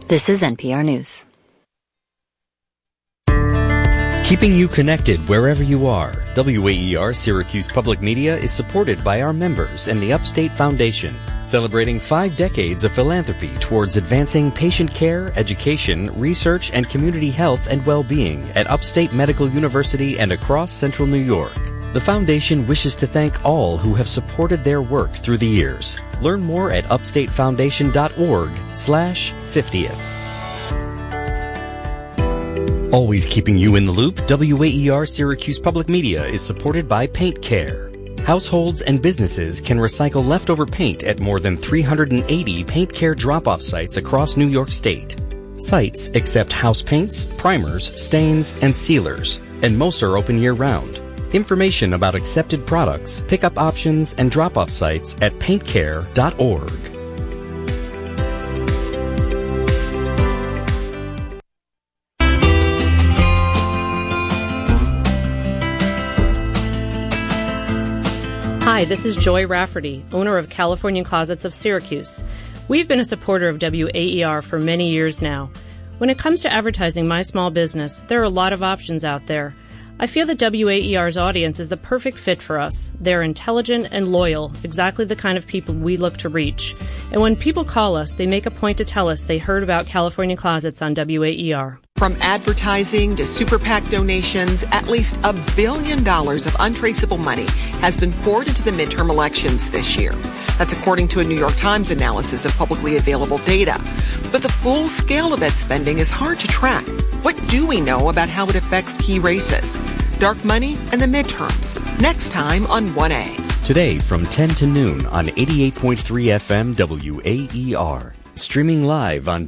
This is NPR News. Keeping you connected wherever you are, WAER Syracuse Public Media is supported by our members and the Upstate Foundation, celebrating 5 decades of philanthropy towards advancing patient care, education, research, and community health and well-being at Upstate Medical University and across Central New York. The foundation wishes to thank all who have supported their work through the years. Learn more at upstatefoundation.org/50th. Always keeping you in the loop, WAER Syracuse Public Media is supported by Paint Care. Households and businesses can recycle leftover paint at more than 380 Paint Care drop-off sites across New York State. Sites accept house paints, primers, stains, and sealers, and most are open year-round. Information about accepted products, pickup options, and drop-off sites at paintcare.org. Hi, this is Joy Rafferty, owner of California Closets of Syracuse. We've been a supporter of WAER for many years now. When it comes to advertising my small business, there are a lot of options out there. I feel that WAER's audience is the perfect fit for us. They're intelligent and loyal, exactly the kind of people we look to reach. And when people call us, they make a point to tell us they heard about California Closets on WAER. From advertising to super PAC donations, at least $1 billion of untraceable money has been poured into the midterm elections this year. That's according to a New York Times analysis of publicly available data. But the full scale of that spending is hard to track. What do we know about how it affects key races? Dark money and the midterms. Next time on 1A. Today from 10 to noon on 88.3 FM WAER. Streaming live on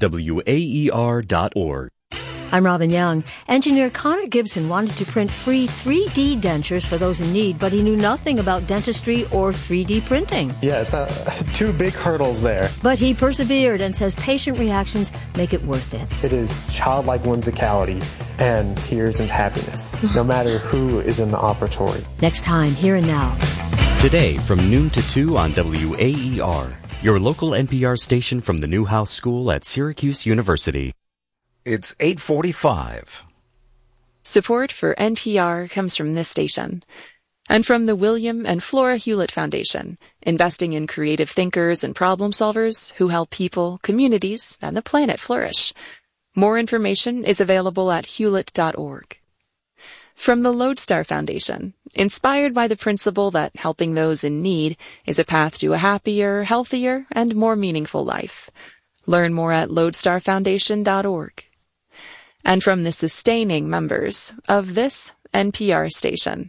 WAER.org. I'm Robin Young. Engineer Connor Gibson wanted to print free 3D dentures for those in need, but he knew nothing about dentistry or 3D printing. Yes, two big hurdles there. But he persevered and says patient reactions make it worth it. It is childlike whimsicality and tears of happiness, no matter who is in the operatory. Next time, Here and Now. Today from noon to 2 on WAER, your local NPR station from the Newhouse School at Syracuse University. It's 8:45. Support for NPR comes from this station and from the William and Flora Hewlett Foundation, investing in creative thinkers and problem solvers who help people, communities, and the planet flourish. More information is available at hewlett.org. From the Lodestar Foundation, inspired by the principle that helping those in need is a path to a happier, healthier, and more meaningful life. Learn more at lodestarfoundation.org. And from the sustaining members of this NPR station.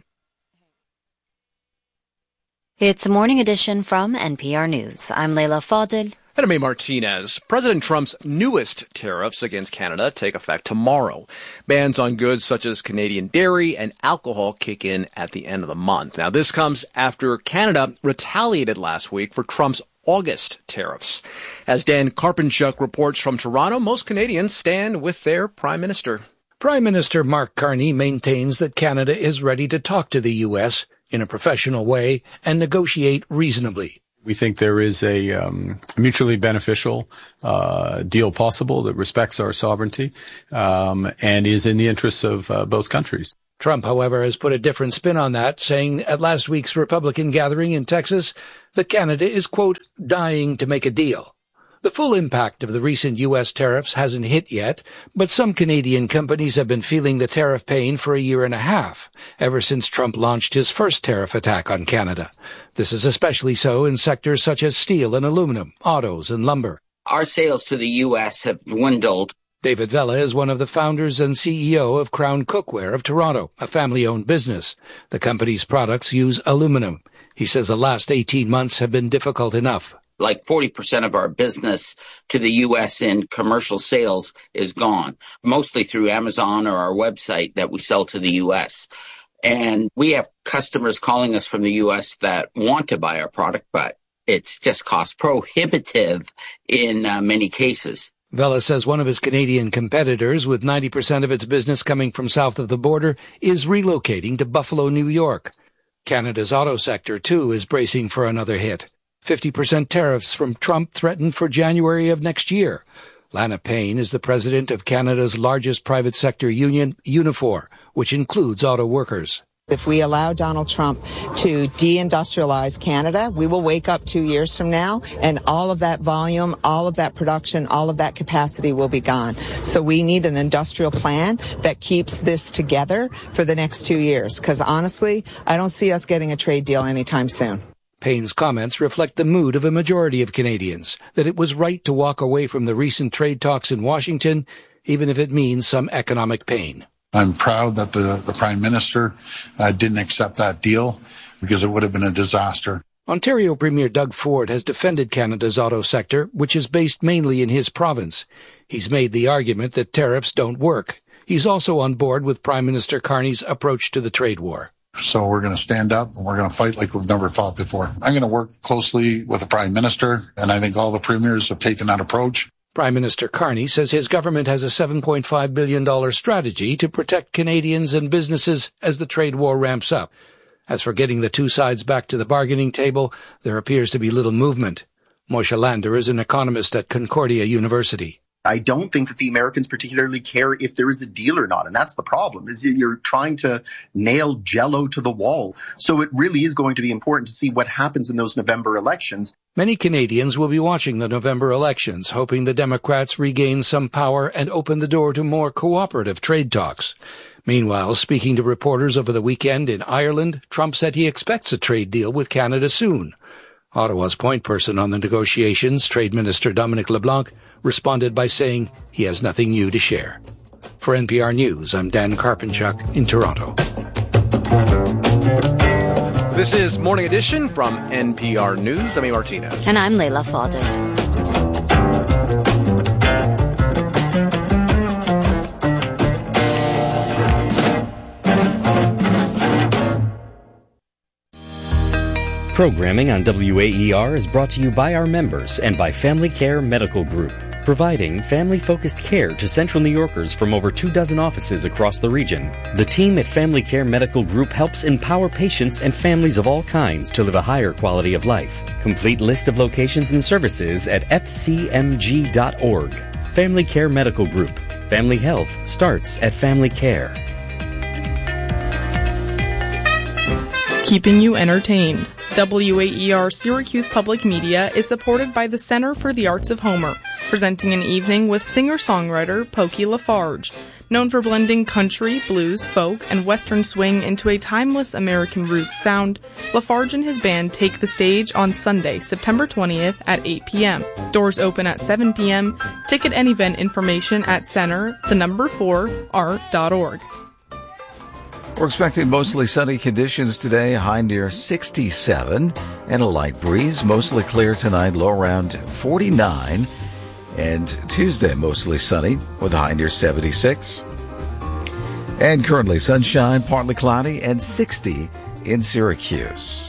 It's a morning edition from NPR News. I'm Leila Fadel. And I'm A. Martinez. President Trump's newest tariffs against Canada take effect tomorrow. Bans on goods such as Canadian dairy and alcohol kick in at the end of the month. Now, this comes after Canada retaliated last week for Trump's August tariffs. As Dan Karpenchuk reports from Toronto, most Canadians stand with their Prime Minister. Prime Minister Mark Carney maintains that Canada is ready to talk to the U.S. in a professional way and negotiate reasonably. We think there is a mutually beneficial deal possible that respects our sovereignty and is in the interests of both countries. Trump, however, has put a different spin on that, saying at last week's Republican gathering in Texas that Canada is, quote, dying to make a deal. The full impact of the recent U.S. tariffs hasn't hit yet, but some Canadian companies have been feeling the tariff pain for a year and a half, ever since Trump launched his first tariff attack on Canada. This is especially so in sectors such as steel and aluminum, autos, and lumber. Our sales to the U.S. have dwindled. David Vela is one of the founders and CEO of Crown Cookware of Toronto, a family-owned business. The company's products use aluminum. He says the last 18 months have been difficult enough. Like 40% of our business to the U.S. in commercial sales is gone, mostly through Amazon or our website that we sell to the U.S. And we have customers calling us from the U.S. that want to buy our product, but it's just cost prohibitive in many cases. Vela says one of his Canadian competitors, with 90% of its business coming from south of the border, is relocating to Buffalo, New York. Canada's auto sector, too, is bracing for another hit. 50% tariffs from Trump threatened for January of next year. Lana Payne is the president of Canada's largest private sector union, Unifor, which includes auto workers. If we allow Donald Trump to deindustrialize Canada, we will wake up 2 years from now and all of that volume, all of that production, all of that capacity will be gone. So we need an industrial plan that keeps this together for the next 2 years. Because honestly, I don't see us getting a trade deal anytime soon. Payne's comments reflect the mood of a majority of Canadians, that it was right to walk away from the recent trade talks in Washington, even if it means some economic pain. I'm proud that the Prime Minister didn't accept that deal because it would have been a disaster. Ontario Premier Doug Ford has defended Canada's auto sector, which is based mainly in his province. He's made the argument that tariffs don't work. He's also on board with Prime Minister Carney's approach to the trade war. So we're going to stand up and we're going to fight like we've never fought before. I'm going to work closely with the Prime Minister, and I think all the premiers have taken that approach. Prime Minister Carney says his government has a $7.5 billion strategy to protect Canadians and businesses as the trade war ramps up. As for getting the two sides back to the bargaining table, there appears to be little movement. Moshe Lander is an economist at Concordia University. I don't think that the Americans particularly care if there is a deal or not. And that's the problem, is you're trying to nail Jell-O to the wall. So it really is going to be important to see what happens in those November elections. Many Canadians will be watching the November elections, hoping the Democrats regain some power and open the door to more cooperative trade talks. Meanwhile, speaking to reporters over the weekend in Ireland, Trump said he expects a trade deal with Canada soon. Ottawa's point person on the negotiations, Trade Minister Dominic LeBlanc, responded by saying he has nothing new to share. For NPR News, I'm Dan Karpenchuk in Toronto. This is Morning Edition from NPR News. I'm A. Martinez. And I'm Layla Fadel. Programming on WAER is brought to you by our members and by Family Care Medical Group, providing family-focused care to Central New Yorkers from over 24 offices across the region. The team at Family Care Medical Group helps empower patients and families of all kinds to live a higher quality of life. Complete list of locations and services at fcmg.org. Family Care Medical Group. Family health starts at Family Care. Keeping you entertained. WAER Syracuse Public Media is supported by the Center for the Arts of Homer, presenting an evening with singer-songwriter Pokey LaFarge. Known for blending country, blues, folk, and western swing into a timeless American roots sound, LaFarge and his band take the stage on Sunday, September 20th at 8 p.m. Doors open at 7 p.m. Ticket and event information at center4art.org. We're expecting mostly sunny conditions today, high near 67, and a light breeze. Mostly clear tonight, low around 49. And Tuesday, mostly sunny with a high near 76. And currently sunshine, partly cloudy, and 60 in Syracuse.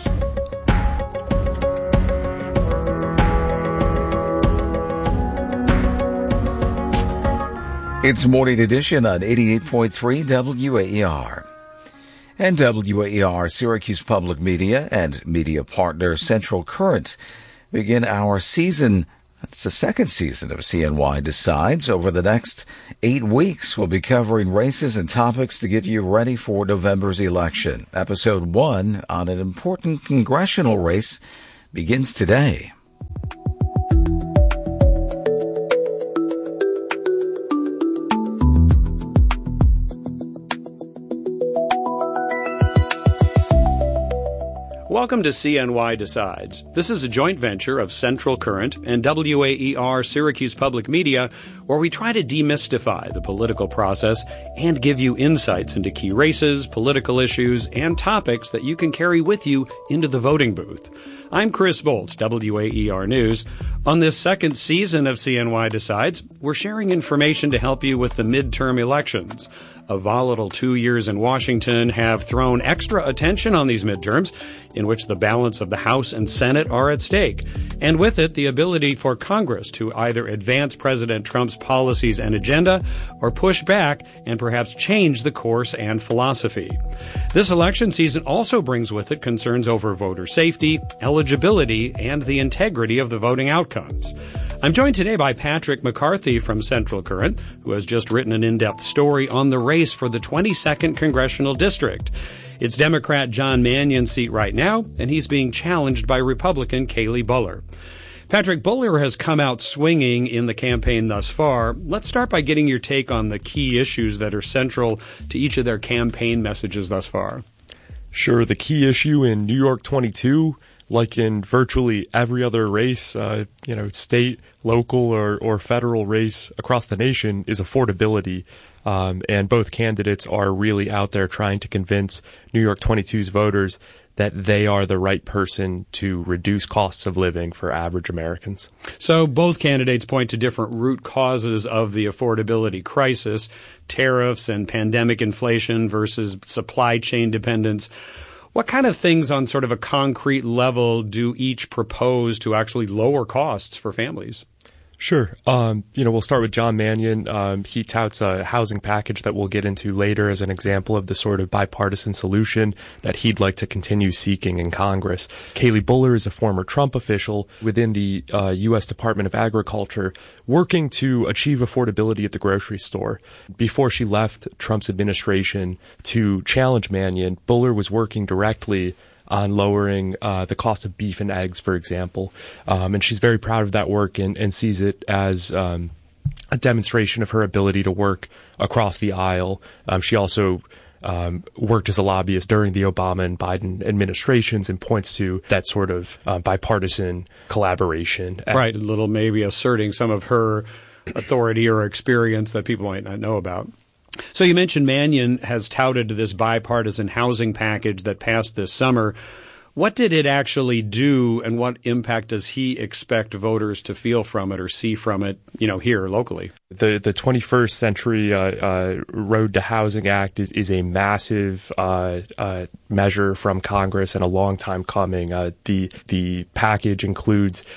It's Morning Edition on 88.3 WAER. And WAER Syracuse Public Media and media partner Central Current begin our season. It's the second season of CNY Decides. Over the next 8 weeks, we'll be covering races and topics to get you ready for November's election. Episode 1 on an important congressional race begins today. Welcome to CNY Decides. This is a joint venture of Central Current and WAER Syracuse Public Media, where we try to demystify the political process and give you insights into key races, political issues, and topics that you can carry with you into the voting booth. I'm Chris Bolts, WAER News. On this second season of CNY Decides, we're sharing information to help you with the midterm elections. A volatile 2 years in Washington have thrown extra attention on these midterms, in which the balance of the House and Senate are at stake, and with it, the ability for Congress to either advance President Trump's Trump's policies and agenda, or push back and perhaps change the course and philosophy. This election season also brings with it concerns over voter safety, eligibility, and the integrity of the voting outcomes. I'm joined today by Patrick McCarthy from Central Current, who has just written an in-depth story on the race for the 22nd Congressional District. It's Democrat John Mannion's seat right now, and he's being challenged by Republican Kaylee Buller. Patrick, Buller has come out swinging in the campaign thus far. Let's start by getting your take on the key issues that are central to each of their campaign messages thus far. Sure. The key issue in New York 22, like in virtually every other race, state, local, or federal race across the nation, is affordability. And both candidates are really out there trying to convince New York 22's voters that they are the right person to reduce costs of living for average Americans. So both candidates point to different root causes of the affordability crisis, tariffs and pandemic inflation versus supply chain dependence. What kind of things on sort of a concrete level do each propose to actually lower costs for families? Sure. We'll start with John Mannion. He touts a housing package that we'll get into later as an example of the sort of bipartisan solution that he'd like to continue seeking in Congress. Kaylee Buller is a former Trump official within the U.S. Department of Agriculture working to achieve affordability at the grocery store. Before she left Trump's administration to challenge Mannion, Buller was working directly on lowering the cost of beef and eggs, for example. And she's very proud of that work and sees it as a demonstration of her ability to work across the aisle. She also worked as a lobbyist during the Obama and Biden administrations and points to that sort of bipartisan collaboration. Right, a little maybe asserting some of her authority or experience that people might not know about. So you mentioned Mannion has touted this bipartisan housing package that passed this summer. What did it actually do, and what impact does he expect voters to feel from it or see from it, here locally? The 21st Century Road to Housing Act is a massive measure from Congress and a long time coming. The package includes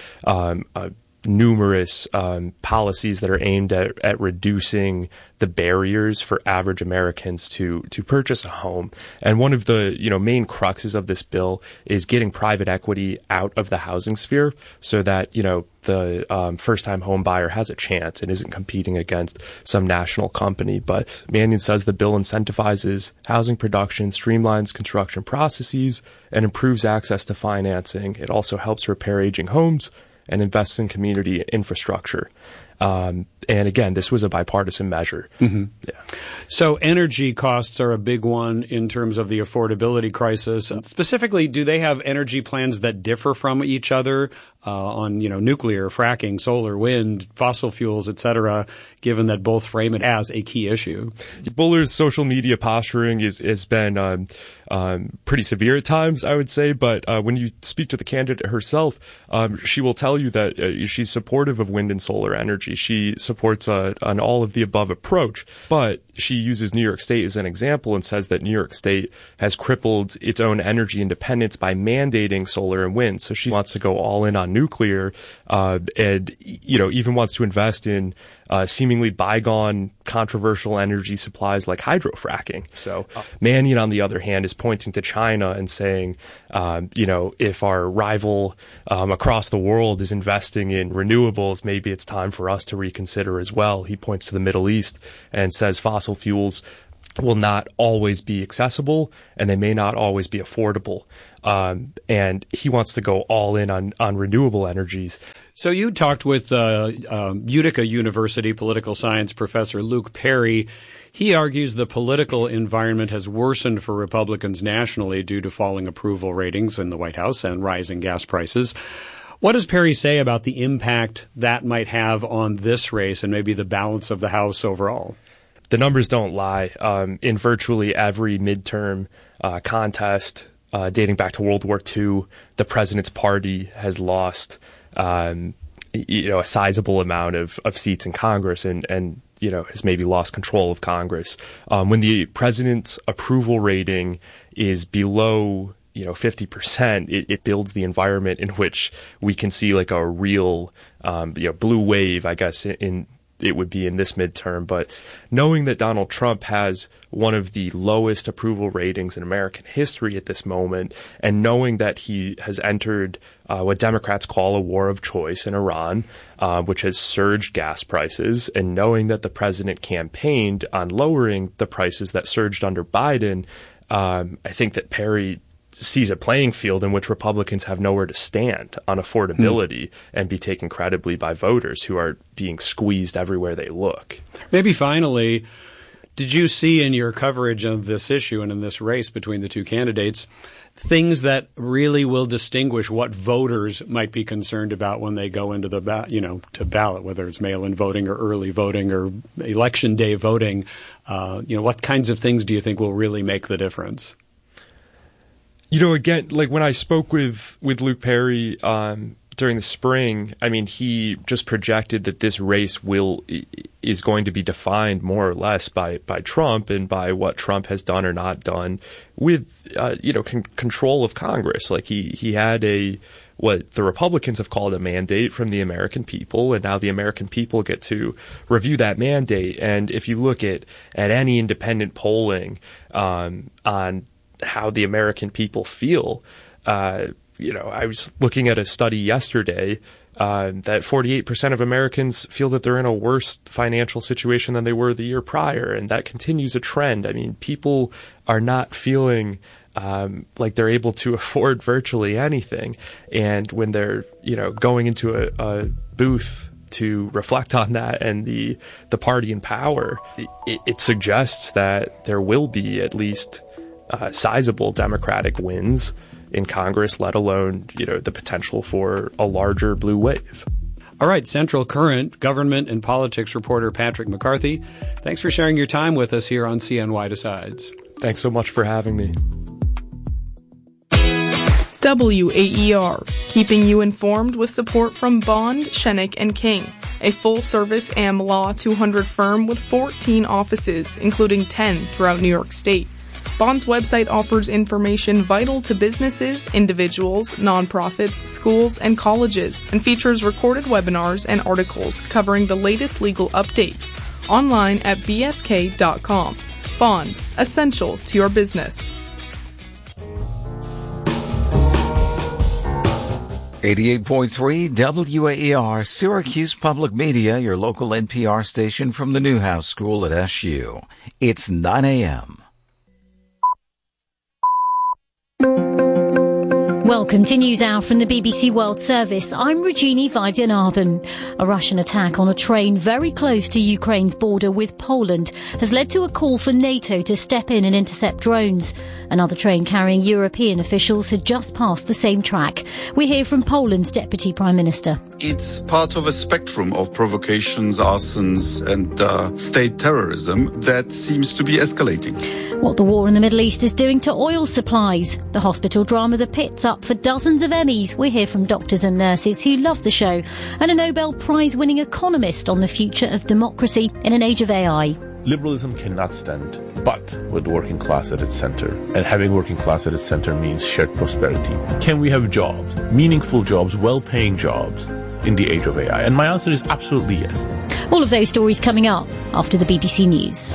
numerous policies that are aimed at reducing the barriers for average Americans to purchase a home. And one of the main cruxes of this bill is getting private equity out of the housing sphere so that the first-time home buyer has a chance and isn't competing against some national company. But Mannion says the bill incentivizes housing production, streamlines construction processes, and improves access to financing. It also helps repair aging homes and invests in community infrastructure. And again, this was a bipartisan measure. Mm-hmm. Yeah. So energy costs are a big one in terms of the affordability crisis. Specifically, do they have energy plans that differ from each other on, nuclear, fracking, solar, wind, fossil fuels, et cetera, given that both frame it as a key issue? Buller's social media posturing has been pretty severe at times, I would say. But when you speak to the candidate herself, she will tell you that she's supportive of wind and solar energy. She supports an all-of-the-above approach, but she uses New York State as an example and says that New York State has crippled its own energy independence by mandating solar and wind. So she wants to go all in on nuclear, and even wants to invest in seemingly bygone controversial energy supplies like hydrofracking. So Mannion, on the other hand, is pointing to China and saying, if our rival across the world is investing in renewables, maybe it's time for us to reconsider as well. He points to the Middle East and says fossil fuels will not always be accessible and they may not always be affordable. And he wants to go all in on renewable energies. So you talked with Utica University political science professor Luke Perry. He argues the political environment has worsened for Republicans nationally due to falling approval ratings in the White House and rising gas prices. What does Perry say about the impact that might have on this race and maybe the balance of the House overall? The numbers don't lie. In virtually every midterm contest dating back to World War II, the president's party has lost a sizable amount of seats in Congress and has maybe lost control of Congress. When the president's approval rating is below 50%, it builds the environment in which we can see like a real blue wave, I guess, in it would be in this midterm. But knowing that Donald Trump has one of the lowest approval ratings in American history at this moment, and knowing that he has entered what Democrats call a war of choice in Iran, which has surged gas prices, and knowing that the president campaigned on lowering the prices that surged under Biden, I think that Perry sees a playing field in which Republicans have nowhere to stand on affordability and be taken credibly by voters who are being squeezed everywhere they look. Maybe finally, did you see in your coverage of this issue and in this race between the two candidates things that really will distinguish what voters might be concerned about when they go into the to ballot, whether it's mail-in voting or early voting or election day voting? What kinds of things do you think will really make the difference? Again, like when I spoke with Luke Perry during the spring, I mean, he just projected that this race is going to be defined more or less by Trump and by what Trump has done or not done with control of Congress. Like he had what the Republicans have called a mandate from the American people, and now the American people get to review that mandate. And if you look at any independent polling on how the American people feel, I was looking at a study yesterday that 48% of Americans feel that they're in a worse financial situation than they were the year prior, and that continues a trend. I mean, people are not feeling like they're able to afford virtually anything, and when they're going into a booth to reflect on that and the party in power, it suggests that there will be at least sizable Democratic wins in Congress, let alone, the potential for a larger blue wave. All right, Central Current government and politics reporter Patrick McCarthy, thanks for sharing your time with us here on CNY Decides. Thanks so much for having me. WAER, keeping you informed with support from Bond, Schenek & King, a full-service Am Law 200 firm with 14 offices, including 10 throughout New York State. Bond's website offers information vital to businesses, individuals, nonprofits, schools, and colleges, and features recorded webinars and articles covering the latest legal updates. Online at bsk.com. Bond, essential to your business. 88.3 WAER, Syracuse Public Media, your local NPR station from the Newhouse School at SU. It's 9 a.m. Welcome to NewsHour from the BBC World Service. I'm Regini Vaidyanathan. A Russian attack on a train very close to Ukraine's border with Poland has led to a call for NATO to step in and intercept drones. Another train carrying European officials had just passed the same track. We hear from Poland's Deputy Prime Minister. It's part of a spectrum of provocations, arsons and state terrorism that seems to be escalating. What the war in the Middle East is doing to oil supplies. The hospital drama The Pit's up for dozens of Emmys. We hear from doctors and nurses who love the show. And a Nobel Prize-winning economist on the future of democracy in an age of AI. Liberalism cannot stand but with the working class at its center. And having working class at its center means shared prosperity. Can we have jobs, meaningful jobs, well-paying jobs in the age of AI? And my answer is absolutely yes. All of those stories coming up after the BBC News.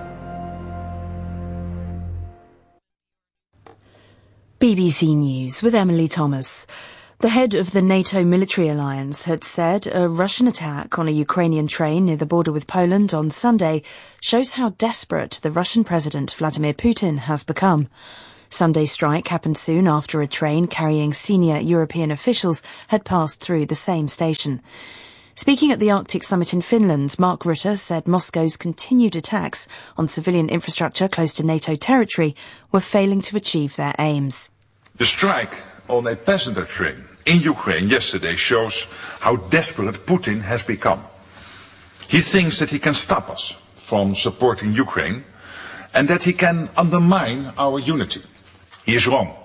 BBC News with Emily Thomas. The head of the NATO military alliance had said a Russian attack on a Ukrainian train near the border with Poland on Sunday shows how desperate the Russian President Vladimir Putin has become. Sunday's strike happened soon after a train carrying senior European officials had passed through the same station. Speaking at the Arctic Summit in Finland, Mark Rutte said Moscow's continued attacks on civilian infrastructure close to NATO territory were failing to achieve their aims. The strike on a passenger train in Ukraine yesterday shows how desperate Putin has become. He thinks that he can stop us from supporting Ukraine and that he can undermine our unity. He is wrong.